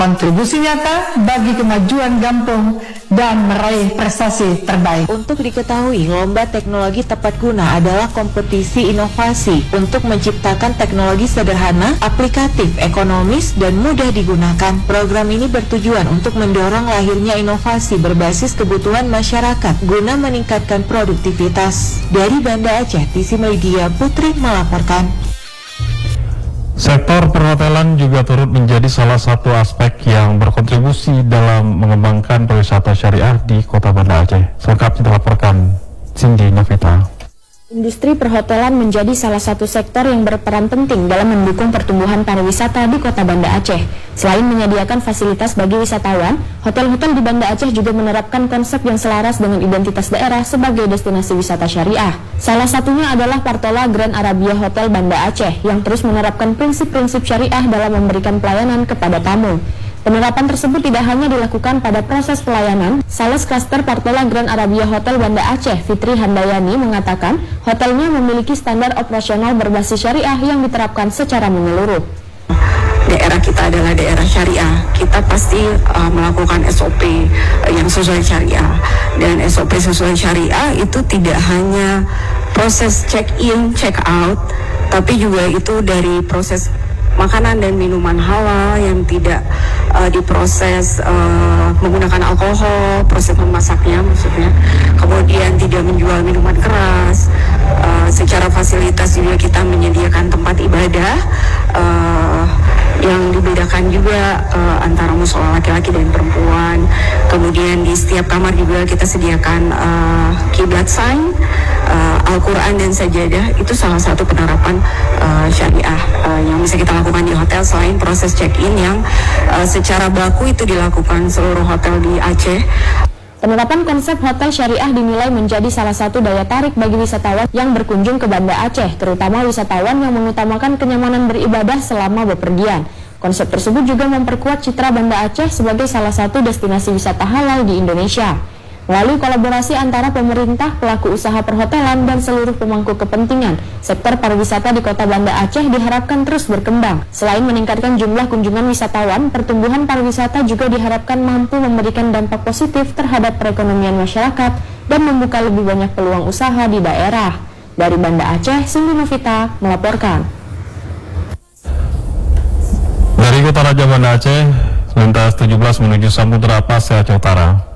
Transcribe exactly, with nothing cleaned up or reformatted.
kontribusi nyata bagi kemajuan Gampung dan meraih prestasi terbaik. Untuk diketahui, Lomba Teknologi Tepat Guna adalah kompetisi inovasi untuk menciptakan teknologi sederhana, aplikatif, ekonomis, dan mudah digunakan. Program ini bertujuan untuk mendorong lahirnya inovasi berbasis kebutuhan masyarakat guna meningkatkan produktivitas. Dari Banda Aceh, T C Media Putri melaporkan. Sektor perhotelan juga turut menjadi salah satu aspek yang berkontribusi dalam mengembangkan pariwisata syariah di Kota Banda Aceh. Selengkapnya dilaporkan Cindy Novita. Industri perhotelan menjadi salah satu sektor yang berperan penting dalam mendukung pertumbuhan pariwisata di Kota Banda Aceh. Selain menyediakan fasilitas bagi wisatawan, hotel-hotel di Banda Aceh juga menerapkan konsep yang selaras dengan identitas daerah sebagai destinasi wisata syariah. Salah satunya adalah Partola Grand Arabia Hotel Banda Aceh yang terus menerapkan prinsip-prinsip syariah dalam memberikan pelayanan kepada tamu. Penerapan tersebut tidak hanya dilakukan pada proses pelayanan. Sales Cluster Partola Grand Arabia Hotel Banda Aceh, Fitri Handayani, mengatakan hotelnya memiliki standar operasional berbasis syariah yang diterapkan secara menyeluruh. Daerah kita adalah daerah syariah, kita pasti uh, melakukan S O P yang sesuai syariah. Dan S O P sesuai syariah itu tidak hanya proses check-in, check-out, tapi juga itu dari proses makanan dan minuman halal yang tidak uh, diproses uh, menggunakan alkohol, proses memasaknya maksudnya, kemudian tidak menjual minuman keras. Uh, secara fasilitas juga kita menyediakan tempat ibadah uh, yang dibedakan juga uh, antara musola laki-laki dan perempuan. Kemudian di setiap kamar juga kita sediakan uh, kiblat sign, uh, Al-Quran dan sajadah. Itu salah satu penerapan uh, syariah uh, yang bisa kita lakukan di hotel selain proses check-in yang uh, secara baku itu dilakukan seluruh hotel di Aceh. Penerapan konsep hotel syariah dinilai menjadi salah satu daya tarik bagi wisatawan yang berkunjung ke Banda Aceh, terutama wisatawan yang mengutamakan kenyamanan beribadah selama bepergian. Konsep tersebut juga memperkuat citra Banda Aceh sebagai salah satu destinasi wisata halal di Indonesia. Melalui kolaborasi antara pemerintah, pelaku usaha perhotelan, dan seluruh pemangku kepentingan, sektor pariwisata di Kota Banda Aceh diharapkan terus berkembang. Selain meningkatkan jumlah kunjungan wisatawan, pertumbuhan pariwisata juga diharapkan mampu memberikan dampak positif terhadap perekonomian masyarakat dan membuka lebih banyak peluang usaha di daerah. Dari Banda Aceh, Cindy Novita melaporkan. Dari Kota Raja Banda Aceh, lintas tujuh belas menuju Samudra Pasir Aceh Utara.